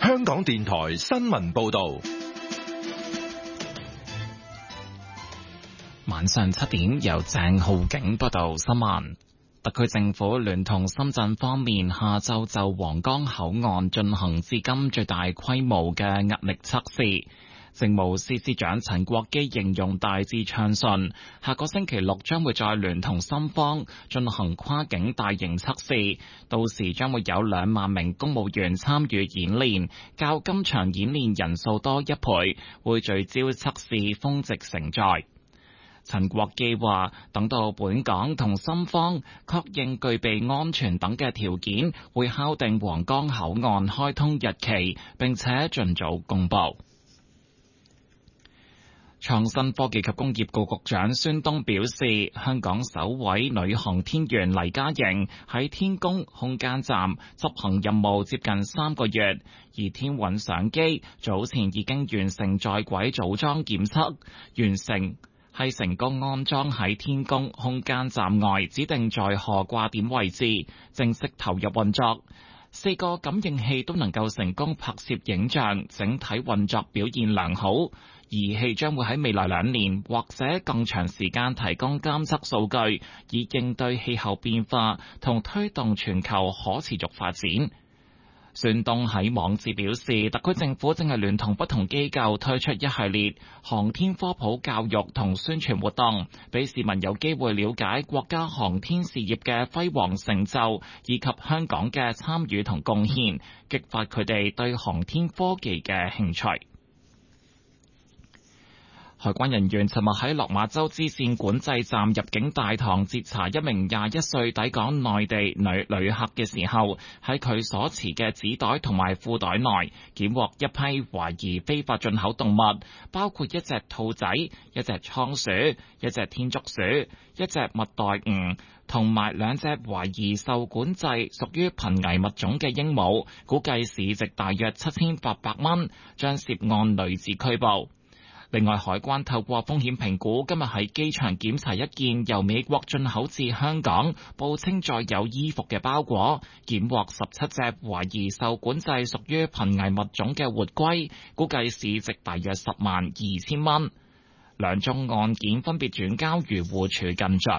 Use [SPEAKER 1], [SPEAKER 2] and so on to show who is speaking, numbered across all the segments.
[SPEAKER 1] 香港電台新聞報道。
[SPEAKER 2] 晚上7點，由鄭浩景報道新聞。特區政府聯同深圳方面下晝就皇崗口岸進行至今最大規模嘅壓力測試。政務司司長陳國基形容大致暢順，下個星期六將會再聯同深方進行跨境大型測試，到時將會有2萬名公務員參與演練，較今場演練人數多1倍，會聚焦測試峰值承載。陳國基話，等到本港同深方確認具備安全等嘅條件，會敲定皇崗口岸開通日期，並且盡早公佈。創新科技及工業局局長孫東表示，香港首位女航天員黎嘉瑩喺天宮空間站執行任務接近3個月，而天韻相機早前已經完成在軌組裝檢測，成功安裝喺天宮空間站外指定載荷掛點位置，正式投入運作。4個感應器都能夠成功拍攝影像，整體運作表現良好。儀器將會喺未來2年或者更長時間提供監測數據，以應對氣候變化同推動全球可持續發展。孫東喺網誌表示，特區政府正係聯同不同機構推出一系列航天科普教育同宣傳活動，俾市民有機會了解國家航天事業嘅輝煌成就，以及香港嘅參與同貢獻，激發佢哋對航天科技嘅興趣。海關人員尋日喺落馬洲支線管制站入境大堂截查一名21歲抵港內地女旅客嘅時候，喺佢所持嘅紙袋同埋褲袋內檢獲一批懷疑非法進口動物，包括一隻兔仔、一隻倉鼠、一隻天竺鼠、一隻蜜袋鼯，同埋2隻懷疑受管制屬於瀕危物種嘅鸚鵡，估計市值大約7800蚊，將涉案女子拘捕。另外，海關透過風險評估，今日喺機場檢查一件由美國進口至香港，報稱載有衣服嘅包裹，檢獲17隻懷疑受管制屬於瀕危物種嘅活龜，估計市值大約102000蚊。2宗案件分別轉交漁護署跟進。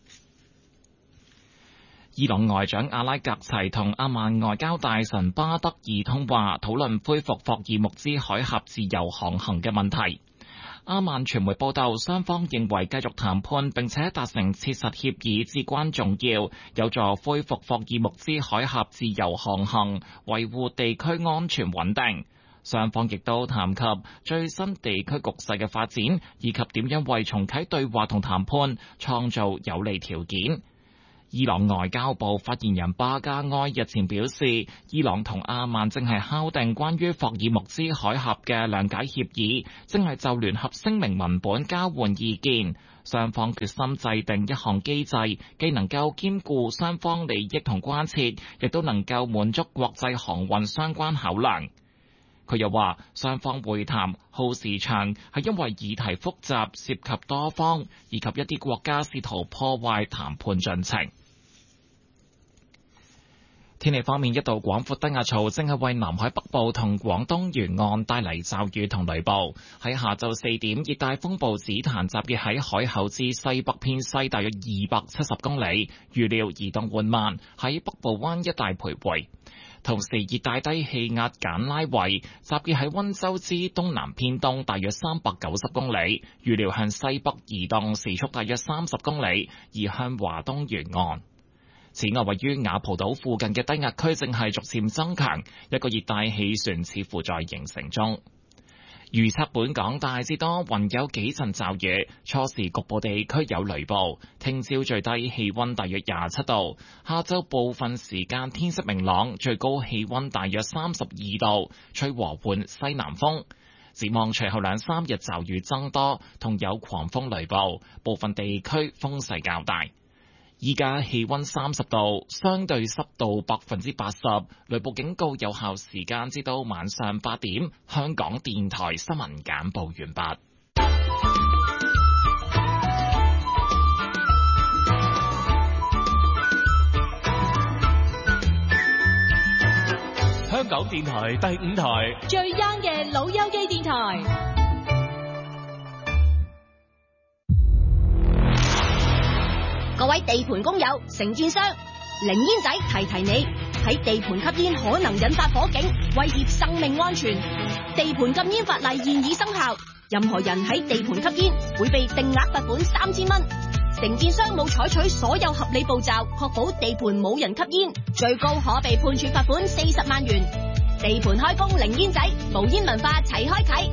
[SPEAKER 2] 伊朗外長阿拉格齊同阿曼外交大臣巴德爾通話，討論恢復霍爾木茲海峽自由航行嘅問題。阿曼傳媒報道，雙方認為繼續談判並且達成切實協議至關重要，有助恢復霍爾木茲海峽自由航行，維護地區安全穩定。雙方亦都談及最新地區局勢嘅發展，以及點樣為重啟對話同談判創造有利條件。伊朗外交部發言人巴加埃日前表示，伊朗同阿曼正係敲定關於霍爾木茲海峽嘅諒解協議，正係就聯合聲明文本交換意見。雙方決心制定一項機制，既能夠兼顧雙方利益同關切，亦都能夠滿足國際航運相關考量。佢又話，雙方會談耗時長，係因為議題複雜，涉及多方，以及一啲國家試圖破壞談判進程。天氣方面，一道廣闊低壓槽正係為南海北部同廣東沿岸帶嚟驟雨同雷暴。喺下晝4點，熱帶風暴紫檀集結喺海口之西北偏西大約270公里，預料移動緩慢，喺北部灣一帶徘徊。同時，熱帶低氣壓簡拉維集結喺溫州之東南偏東大約390公里，預料向西北移動，時速大約30公里，移向華東沿岸。此外，位於雅蒲島附近嘅低壓區正係逐漸增強，一個熱帶氣旋似乎在形成中。預測本港大致多雲，有幾陣驟雨，初時局部地區有雷暴。聽朝最低氣溫大約27度，下晝部分時間天色明朗，最高氣溫大約32度，吹和緩西南風。展望隨後2-3日驟雨增多，同有狂風雷暴，部分地區風勢較大。依家氣溫30度，相對濕度80%，雷暴警告有效時間至到晚上8點。香港電台新聞簡報完畢。
[SPEAKER 3] 香港電台第5台，
[SPEAKER 4] 最 young 嘅老友記電台。
[SPEAKER 5] 各位地盤工友、承建商，零煙仔提提你，喺地盤吸煙可能引發火警，威脅生命安全。地盤禁煙法例現已生效，任何人喺地盤吸煙會被定額罰款3000蚊。承建商冇採取所有合理步驟，確保地盤冇人吸煙，最高可被判處罰款40萬元。地盤開工零煙仔，無煙文化齊開啟。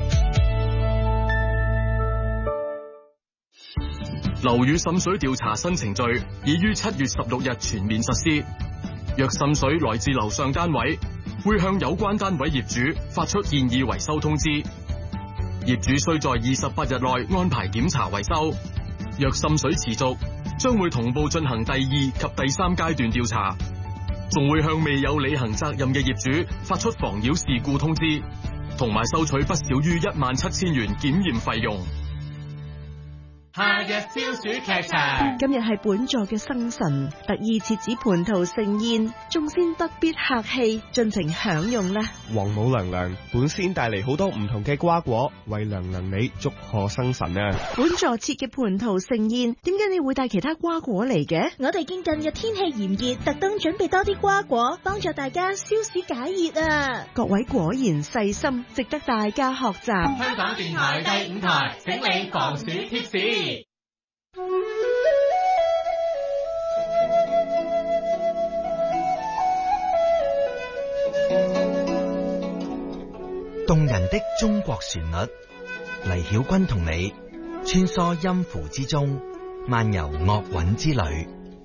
[SPEAKER 6] 樓宇滲水調查新程序已於7月16日全面實施。若滲水來自樓上單位，會向有關單位業主發出建議維修通知。業主須在28日內安排檢查維修。若滲水持續，將會同步進行第2及第3階段調查，仲會向未有履行責任嘅業主發出妨擾事故通知，同埋收取不少於17000元檢驗費用。
[SPEAKER 3] 夏日消暑劇場，
[SPEAKER 7] 今日係本座嘅生辰，特意設置蟠桃盛宴，眾仙不必客氣，盡情享用啦。
[SPEAKER 8] 王母娘娘本仙帶嚟好多唔同嘅瓜果，為娘娘你祝賀生辰啊！
[SPEAKER 7] 本座設嘅蟠桃盛宴，點解你會帶其他瓜果嚟嘅？
[SPEAKER 9] 我哋見近日天氣炎熱，特登準備多啲瓜果，幫助大家消暑解熱啊！
[SPEAKER 7] 各位果然細心，值得大家學習。
[SPEAKER 3] 香港電台第5台，整理防暑貼士。
[SPEAKER 10] 動人的中國旋律，黎曉君同你穿梭音符之中，漫遊樂韻之旅。